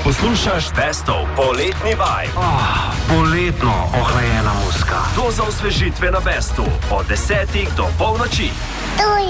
Poslušaš Bestov poletni vibe. Poletno ohlajena muzika. To za osvežitve na Bestu od 10 do polnoči.